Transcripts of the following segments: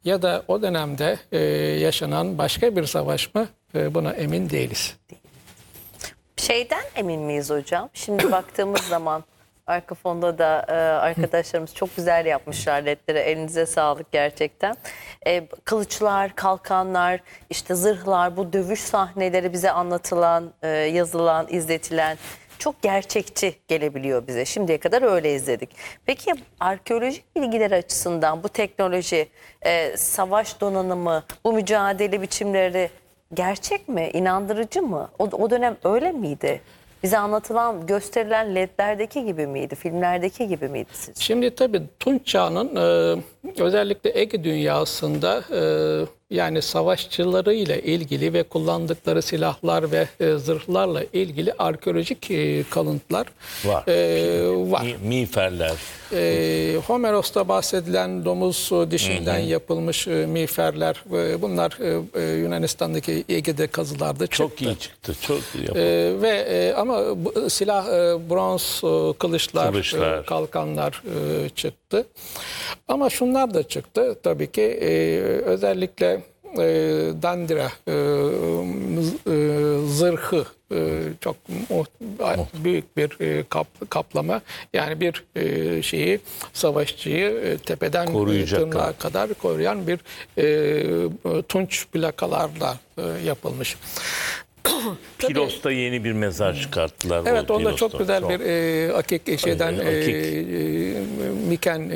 ya da o dönemde yaşanan başka bir savaş mı? Buna emin değiliz. Şeyden emin miyiz hocam? Şimdi baktığımız zaman arka fonda da arkadaşlarımız çok güzel yapmışlar ledleri. Elinize sağlık gerçekten. Kılıçlar, kalkanlar, işte zırhlar, bu dövüş sahneleri bize anlatılan, yazılan, izletilen çok gerçekçi gelebiliyor bize. Şimdiye kadar öyle izledik. Peki arkeolojik bilgiler açısından bu teknoloji, savaş donanımı, bu mücadele biçimleri gerçek mi? İnandırıcı mı? O dönem öyle miydi? Bize anlatılan, gösterilen ledlerdeki gibi miydi? Filmlerdeki gibi miydi siz? Şimdi tabii Tunç Çağı'nın özellikle Ege dünyasında yani savaşçılarıyla ilgili ve kullandıkları silahlar ve zırhlarla ilgili arkeolojik kalıntılar Var. var. Miğferler. Homeros'ta bahsedilen domuz dişinden yapılmış miğferler, bunlar Yunanistan'daki Ege'de kazılarda çıktı. Çok iyi çıktı. Çok iyi yapıldı. Ama silah, bronz kılıçlar, kalkanlar çıktı. Ama şunlar da çıktı tabii ki, özellikle dandira zırhı, çok büyük bir kaplama, yani bir şeyi, savaşçıyı tepeden tırnağa kadar koruyan bir tunç plakalarla yapılmış. Pilos'ta yeni bir mezar çıkarttılar. Evet, onda çok güzel bir akik şeyden Miken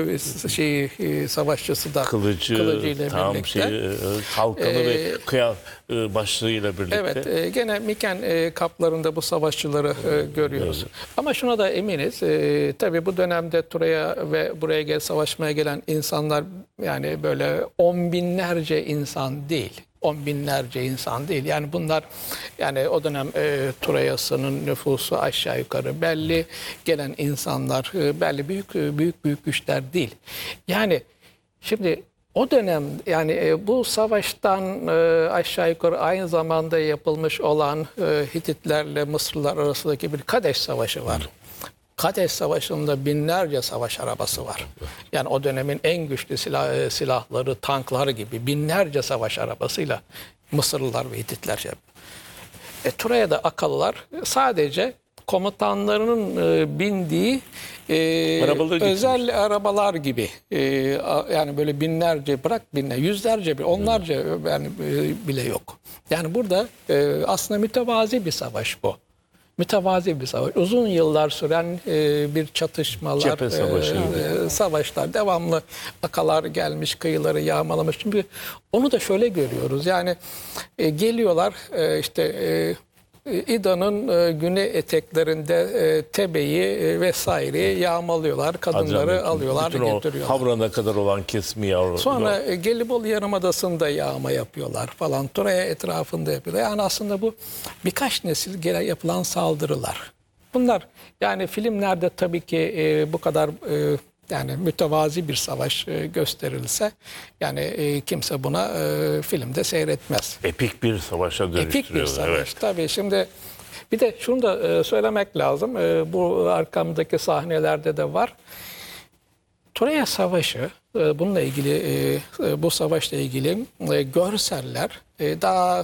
savaşçısı da kılıcıyla tam birlikte. Kalkanı ve başlığıyla birlikte. Evet, gene Miken kaplarında bu savaşçıları görüyoruz. Ama şuna da eminiz, tabii bu dönemde Troya ve buraya savaşmaya gelen insanlar, yani böyle on binlerce insan değil. On binlerce insan değil. Yani bunlar, yani o dönem Troya'sının nüfusu aşağı yukarı belli. Gelen insanlar belli, büyük güçler değil. Yani şimdi o dönem, yani bu savaştan aşağı yukarı aynı zamanda yapılmış olan Hititlerle Mısırlılar arasındaki bir Kadeş Savaşı var. Kadeş Savaşı'nda binlerce savaş arabası var. Yani o dönemin en güçlü silahları, tanklar gibi binlerce savaş arabasıyla Mısırlılar ve Hititler şey yapıyor. Troya'da Akalılar sadece komutanlarının bindiği özel arabalar gibi, yani böyle binlerce, yüzlerce, onlarca yani bile yok. Yani burada aslında mütevazi bir savaş bu. Mütevazi bir savaş. Uzun yıllar süren bir çatışmalar, savaşlar, devamlı Akalar gelmiş, kıyıları yağmalamış. Çünkü onu da şöyle görüyoruz. Yani geliyorlar işte İda'nın güney eteklerinde Tebe'yi vesaireyi yağmalıyorlar. Kadınları alıyorlar, getiriyorlar. Havran'a kadar olan kesimi yavru. Sonra Gelibolu Yarımadası'nda yağma yapıyorlar falan. Troya etrafında yapıyorlar. Yani aslında bu birkaç nesil gene yapılan saldırılar. Bunlar yani filmlerde tabii ki bu kadar yani mütevazi bir savaş gösterilse, yani kimse buna filmde seyretmez. Epik bir savaşa dönüştürüyor. Epik bir savaş. Evet. Tabii şimdi bir de şunu da söylemek lazım. Bu arkamdaki sahnelerde de var. Troya Savaşı, bununla ilgili, bu savaşla ilgili görseller daha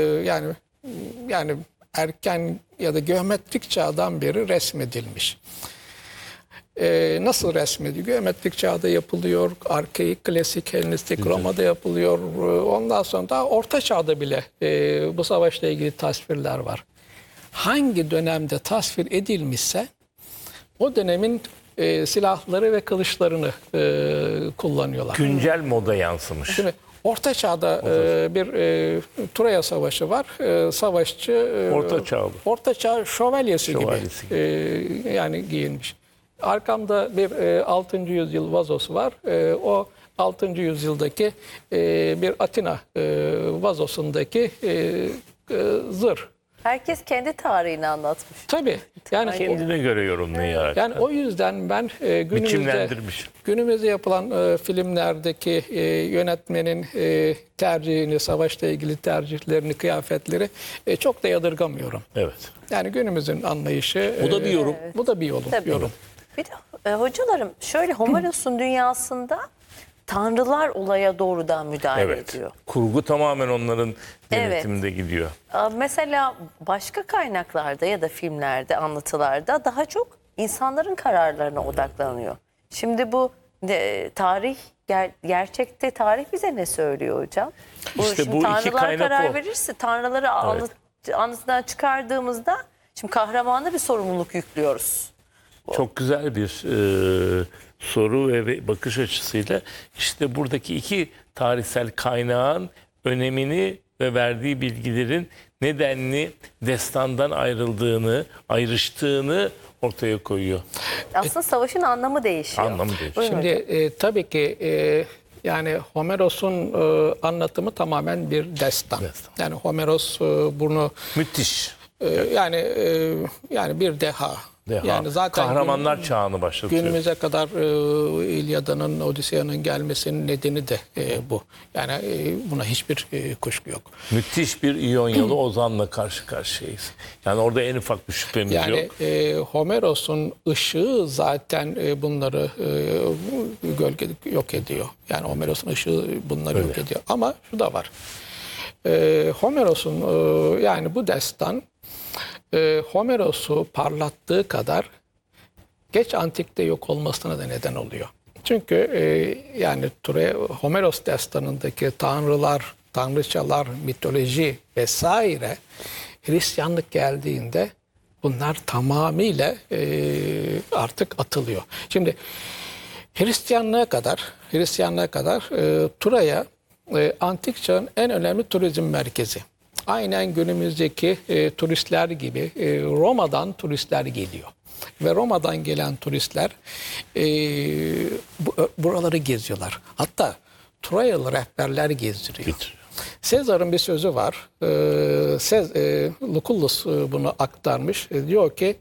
yani erken ya da geometrik çağdan beri resmedilmiş. Nasıl resmediyor? Geometrik çağda yapılıyor, arkaik, klasik, Helenistik Roma'da yapılıyor. Ondan sonra daha Orta Çağ'da bile bu savaşla ilgili tasvirler var. Hangi dönemde tasvir edilmişse o dönemin silahları ve kılıçlarını kullanıyorlar. Güncel moda yansımış. Şimdi Orta Çağ'da bir Troya Savaşı var. Savaşçı Orta Çağ şövalyesi gibi yani giyinmiş. Arkamda bir 6. yüzyıl vazosu var. O 6. yüzyıldaki bir Atina vazosundaki zırh. Herkes kendi tarihini anlatmış. Tabii. Yani kendine göre yorumluyor. Yani o yüzden ben günümüzde yapılan filmlerdeki yönetmenin tercihini, savaşla ilgili tercihlerini, kıyafetleri çok da yadırgamıyorum. Evet. Yani günümüzün anlayışı. Bu da bir yorum. Bu da bir yorum. Bir de hocalarım şöyle, Homeros'un dünyasında tanrılar olaya doğrudan müdahale Evet. ediyor. Kurgu tamamen onların denetiminde gidiyor. Mesela başka kaynaklarda ya da filmlerde, anlatılarda daha çok insanların kararlarına odaklanıyor. Şimdi bu tarih, gerçekte tarih bize ne söylüyor hocam? İşte şimdi bu iki tanrılar kaynak karar o. verirse, tanrıları anlatıdan çıkardığımızda şimdi kahramana bir sorumluluk yüklüyoruz. Çok güzel bir soru ve bakış açısıyla işte buradaki iki tarihsel kaynağın önemini ve verdiği bilgilerin nedenli destandan ayrıştığını ortaya koyuyor. Aslında savaşın anlamı değişiyor. Anlamı değişiyor. Buyurun Şimdi hocam. tabii ki yani Homeros'un anlatımı tamamen bir destan. Yani Homeros bunu Müthiş. yani bir deha. Deha. Yani zaten Kahramanlar çağını başlatıyor. günümüze kadar İlyada'nın, Odiseya'nın gelmesinin nedeni de bu. Yani buna hiçbir kuşku yok. Müthiş bir İyonyalı Ozan'la karşı karşıyayız. Yani orada en ufak bir şüphemiz yok. Yani Homeros'un ışığı zaten bunları yok ediyor. Yani Homeros'un ışığı bunları yok ediyor. Ama şu da var. Homeros'un yani bu destan Homeros'u parlattığı kadar geç antikte yok olmasına da neden oluyor. Çünkü yani Homeros destanındaki tanrılar, tanrıçalar, mitoloji vesaire Hristiyanlık geldiğinde bunlar tamamıyla artık atılıyor. Şimdi Hristiyanlığa kadar Troya antik çağın en önemli turizm merkezi. Aynen günümüzdeki turistler gibi Roma'dan turistler geliyor. Ve Roma'dan gelen turistler buraları geziyorlar. Hatta Troyalı rehberler gezdiriyor. Sezar'ın bir sözü var. Lucullus bunu aktarmış. Diyor ki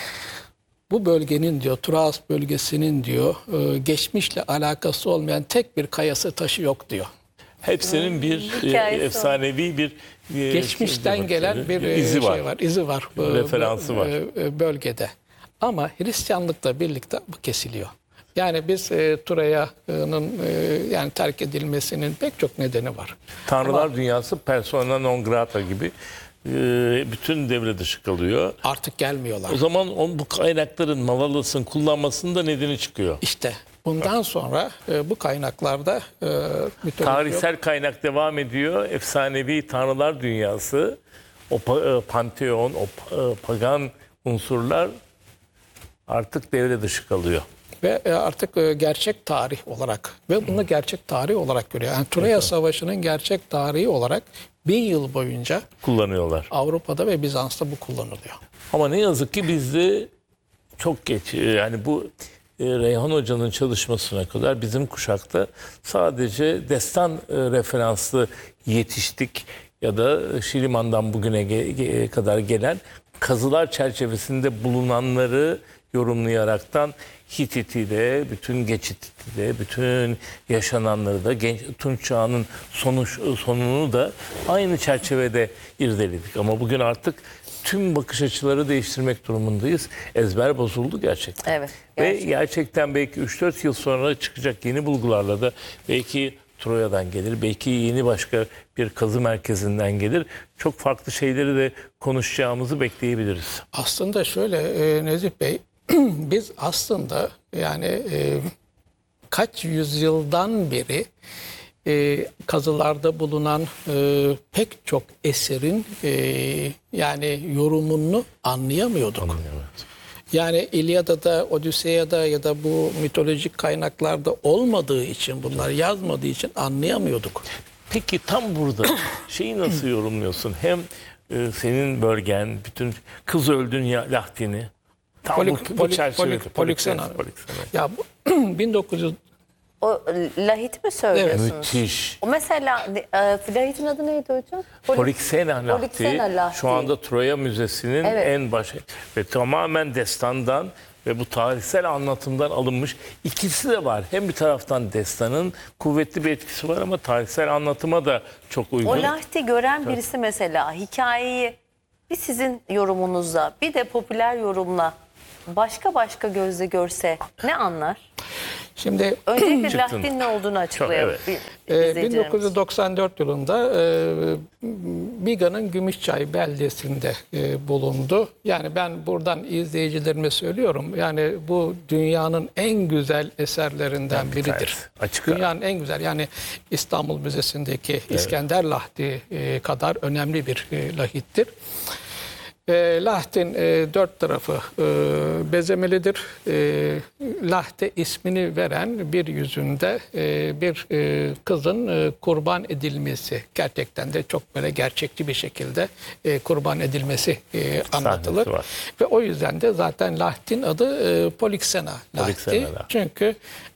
bu bölgenin diyor, Troas bölgesinin diyor geçmişle alakası olmayan tek bir kayası taşı yok diyor. Hepsinin bir efsanevi bir geçmişten gelen bir izi var. İzi var. Referansı var. Bölgede. Ama Hristiyanlıkla birlikte bu kesiliyor. Yani biz Troya'nın yani terk edilmesinin pek çok nedeni var. Tanrılar dünyası persona non grata gibi bütün devre dışı kalıyor. Artık gelmiyorlar. O zaman bu kaynakların Malalos'un kullanmasının da nedeni çıkıyor. İşte bundan sonra bu kaynaklarda tarihsel kaynak devam ediyor. Efsanevi tanrılar dünyası, o panteon, o pagan unsurlar artık devre dışı kalıyor. Ve artık gerçek tarih olarak ve bunu gerçek tarih olarak görüyor. Yani Troya Savaşı'nın gerçek tarihi olarak 1000 yıl boyunca kullanıyorlar. Avrupa'da ve Bizans'ta bu kullanılıyor. Ama ne yazık ki bizde çok geç. Yani bu Reyhan Hoca'nın çalışmasına kadar bizim kuşakta sadece destan referanslı yetiştik ya da Şiliman'dan bugüne kadar gelen kazılar çerçevesinde bulunanları yorumlayaraktan Hitit'i bütün Geçit'i de, bütün yaşananları da, Tunç Çağı'nın sonunu da aynı çerçevede irdeledik. Ama bugün artık tüm bakış açıları değiştirmek durumundayız. Ezber bozuldu gerçekten. Evet, Ve gerçekten belki 3-4 yıl sonra çıkacak yeni bulgularla da belki Troya'dan gelir, belki yeni başka bir kazı merkezinden gelir. Çok farklı şeyleri de konuşacağımızı bekleyebiliriz. Aslında şöyle Nezih Bey, biz aslında yani kaç yüzyıldan beri kazılarda bulunan pek çok eserin yani yorumunu anlayamıyorduk. Yani İlyada'da, Odiseya'da ya da bu mitolojik kaynaklarda olmadığı için, bunlar yazmadığı için anlayamıyorduk. Peki tam burada şeyi nasıl yorumluyorsun? Hem senin bölgen, bütün kız öldün ya Lahdini. Tam bu çerçevede. Polixena. Ya bu 1900 O lahit mi söylüyorsunuz? Müthiş. O mesela lahitin adı neydi hocam? Polixena Lahti şu anda Troya Müzesi'nin en başı ve tamamen destandan ve bu tarihsel anlatımdan alınmış. İkisi de var. Hem bir taraftan destanın kuvvetli bir etkisi var ama tarihsel anlatıma da çok uygun. O lahti gören birisi mesela hikayeyi bir sizin yorumunuzla bir de popüler yorumla başka gözle görse ne anlar? Şimdi Öncelikle Çıktın. Lahtin ne olduğunu açıklayalım. evet. izleyicilerimiz. 1994 yılında Biga'nın Gümüşçay beldesinde bulundu. Yani ben buradan izleyicilerime söylüyorum. Yani bu dünyanın en güzel eserlerinden biridir. Evet, açık ara. Dünyanın en güzel, yani İstanbul Müzesi'ndeki İskender Lahti kadar önemli bir lahittir. Lahtin dört tarafı bezemelidir. Lahte ismini veren bir yüzünde bir kızın kurban edilmesi, gerçekten de çok böyle gerçekçi bir şekilde kurban edilmesi anlatılır. var. Ve o yüzden de zaten Lahtin adı Polixena Lahti. Polixena Lahti. Çünkü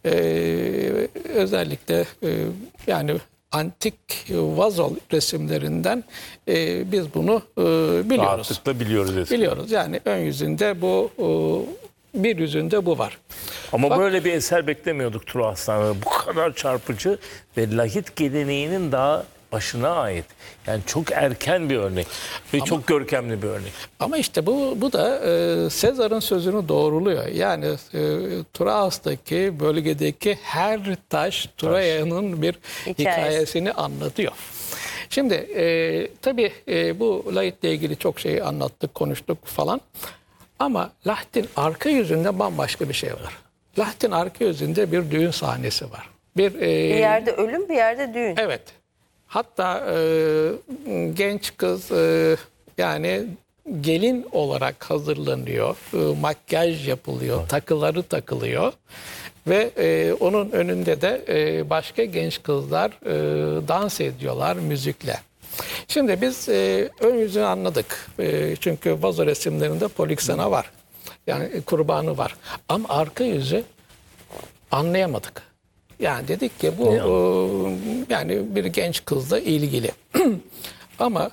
özellikle yani antik vazo resimlerinden biz bunu biliyoruz. Rahatlıkla biliyoruz eskiden. Biliyoruz. Yani ön yüzünde bu, bir yüzünde bu var. Ama böyle bir eser beklemiyorduk Turu Aslan. Bu kadar çarpıcı ve lahit geleneğinin daha başına ait. Yani çok erken bir örnek ve çok görkemli bir örnek. Ama işte bu da Sezar'ın sözünü doğruluyor. Yani Troas'taki bölgedeki her taş Troya'nın bir hikayesini anlatıyor. Şimdi tabii bu lahitle ilgili çok şey anlattık, konuştuk falan. Ama Lahtin arka yüzünde bambaşka bir şey var. Lahtin arka yüzünde bir düğün sahnesi var. Bir yerde ölüm, bir yerde düğün. Evet. Hatta genç kız yani gelin olarak hazırlanıyor. Makyaj yapılıyor, takıları takılıyor. Ve onun önünde de başka genç kızlar dans ediyorlar müzikle. Şimdi biz ön yüzünü anladık. Çünkü vazo resimlerinde Polixena var. Yani kurbanı var. Ama arka yüzü anlayamadık. Yani dedik ki bu yani bir genç kızla ilgili. Ama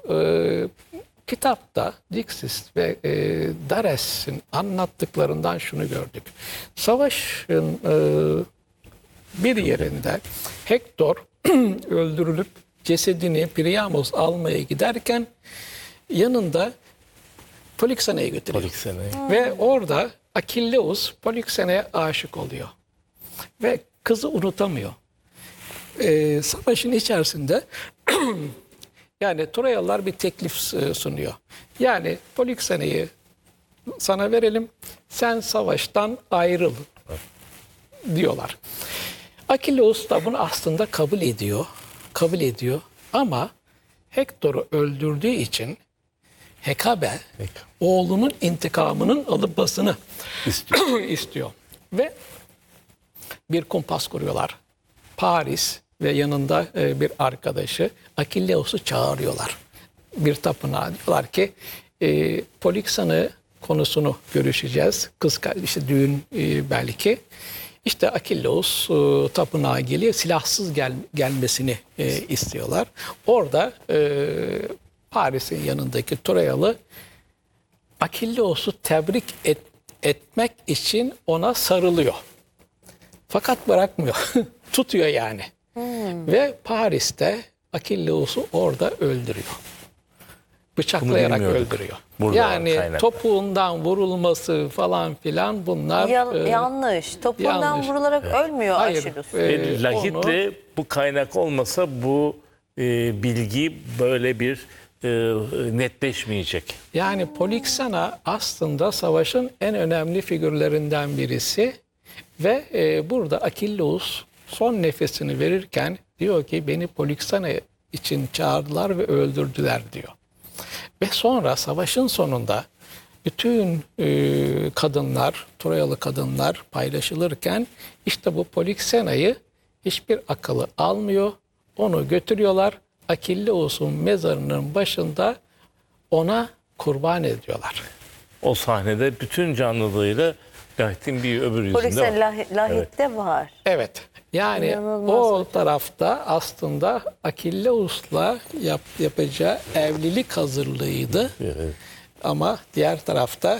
kitapta Dixis ve Dares'in anlattıklarından şunu gördük. Savaşın bir yerinde Hektor öldürülüp cesedini Priamos almaya giderken yanında Polixena'yı götürüyor. Ve orada Achilleus Polixena'ya aşık oluyor. Ve kızı unutamıyor. Savaşın içerisinde yani Troyalılar bir teklif sunuyor. Yani Polixena'yı sana verelim, sen savaştan ayrıl diyorlar. Achilleus da bunu aslında kabul ediyor ama Hektor'u öldürdüğü için Hekabe oğlunun intikamının alınmasını istiyor. Ve bir kumpas kuruyorlar. Paris ve yanında bir arkadaşı Achilleus'u çağırıyorlar. Bir tapınağa, diyorlar ki Polixena konusunu görüşeceğiz. Kız kardeşi düğün belki. İşte Achilleus tapınağa geliyor. Silahsız gelmesini istiyorlar. Orada Paris'in yanındaki Troyalı Achilleus'u tebrik etmek için ona sarılıyor. Fakat bırakmıyor. Tutuyor yani. Ve Paris'te Achilleus'u orada öldürüyor. Bıçaklayarak öldürüyor. Yani topuğundan vurulması falan filan bunlar yanlış. Topuğundan vurularak ölmüyor Achilleus. Lahitle bu kaynak olmasa bu bilgi böyle bir netleşmeyecek. Yani Polixena aslında savaşın en önemli figürlerinden birisi ve burada Achilleus son nefesini verirken diyor ki beni Polixena için çağırdılar ve öldürdüler diyor. Ve sonra savaşın sonunda bütün kadınlar, Troyalı kadınlar paylaşılırken işte bu Polixena'yı hiçbir akıllı almıyor. Onu götürüyorlar. Achilleus'un mezarının başında ona kurban ediyorlar. O sahnede bütün canlılığıyla Lahit'in bir öbür yüzünde Polixena var. Lahit'te var. Evet. Yani İnanılmaz o tarafta aslında Achilleus'la yapacağı evlilik hazırlığıydı. Evet. Ama diğer tarafta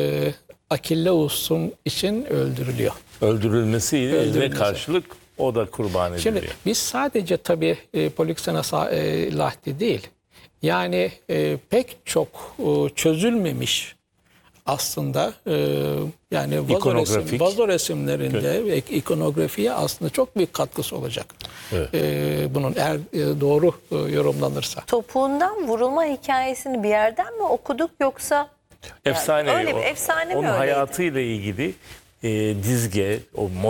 Achilleus'un için öldürülüyor. Öldürülmesiyle karşılık o da kurban ediliyor. Şimdi biz sadece tabii Polixena Lahti değil. Yani pek çok çözülmemiş aslında yani İkonografik. vazo resimlerinde ve ikonografiye aslında çok büyük katkısı olacak. Evet. Bunun eğer doğru yorumlanırsa. Topuğundan vurulma hikayesini bir yerden mi okuduk yoksa Efsane. öyle bir efsane mi Onun öyleydi? hayatıyla ilgili dizge, o